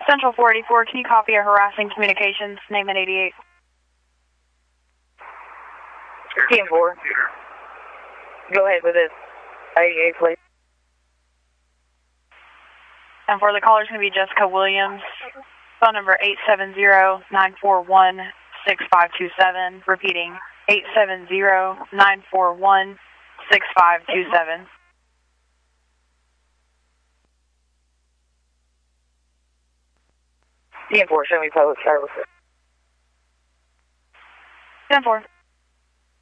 Central 484, can you copy a harassing communications, name at 88? Team 4. Go ahead with it. 88, please. And for the caller, it's going to be Jessica Williams. Phone number 870-941-6527. Repeating, 870-941-6527. Team 4, show me public services. 10-4.